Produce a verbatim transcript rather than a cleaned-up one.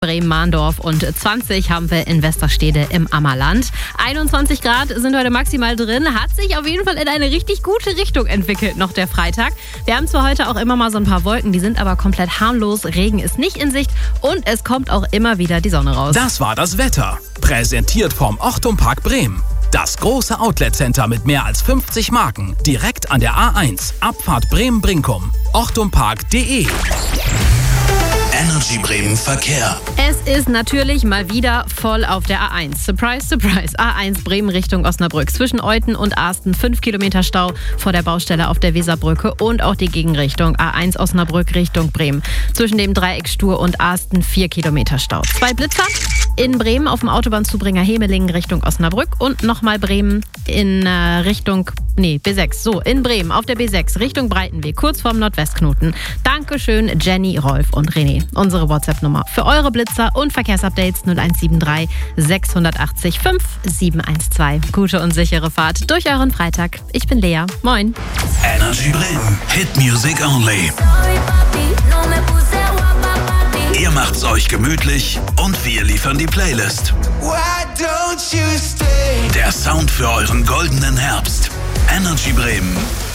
Bremen-Mahndorf und zwanzig haben wir in Westerstede im Ammerland. einundzwanzig Grad sind heute maximal drin, hat sich auf jeden Fall in eine richtig gute Richtung entwickelt, noch der Freitag. Wir haben zwar heute auch immer mal so ein paar Wolken, die sind aber komplett harmlos, Regen ist nicht in Sicht und es kommt auch immer wieder die Sonne raus. Das war das Wetter, präsentiert vom Ochtum Park Bremen. Das große Outlet-Center mit mehr als fünfzig Marken, direkt an der A eins, Abfahrt Bremen-Brinkum. ochtumpark punkt de. Energy Bremen Verkehr. Es ist natürlich mal wieder voll auf der A eins. Surprise, surprise. A eins Bremen Richtung Osnabrück. Zwischen Euthen und Asten fünf Kilometer Stau vor der Baustelle auf der Weserbrücke und auch die Gegenrichtung A eins Osnabrück Richtung Bremen. Zwischen dem Dreieck Stur und Asten vier Kilometer Stau. Zwei Blitzer in Bremen auf dem Autobahnzubringer Hemelingen Richtung Osnabrück und nochmal Bremen in äh, Richtung, nee, B sechs. So, in Bremen auf der B sechs Richtung Breitenweg, kurz vorm Nordwestknoten. Dankeschön, Jenny, Rolf und René. Unsere WhatsApp-Nummer für eure Blitzer und Verkehrsupdates null eins sieben drei sechs acht null fünf sieben eins zwei. Gute und sichere Fahrt durch euren Freitag. Ich bin Lea. Moin. Energy Bremen. Hit Music Only. Ihr macht's euch gemütlich und wir liefern die Playlist. Der Sound für euren goldenen Herbst. Energy Bremen.